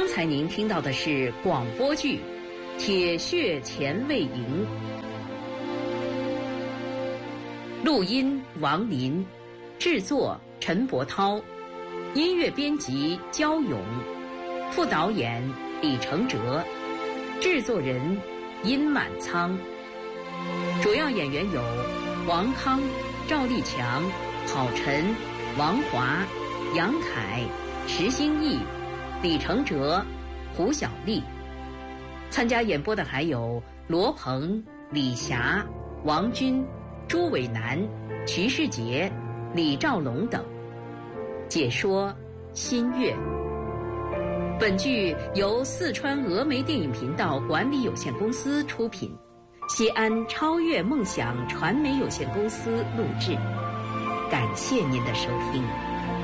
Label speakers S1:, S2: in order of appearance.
S1: 刚才您听到的是广播剧《铁血前卫营》，录音王林，制作陈伯涛，音乐编辑焦勇，副导演李承哲，制作人殷满仓。主要演员有王康、赵立强、郝晨、王华、杨凯、石兴义、李承哲、胡小丽。参加演播的还有罗鹏、李霞、王军、朱伟南、徐世杰、李兆龙等。解说新月。本剧由四川峨眉电影频道管理有限公司出品，西安超越梦想传媒有限公司录制。感谢您的收听。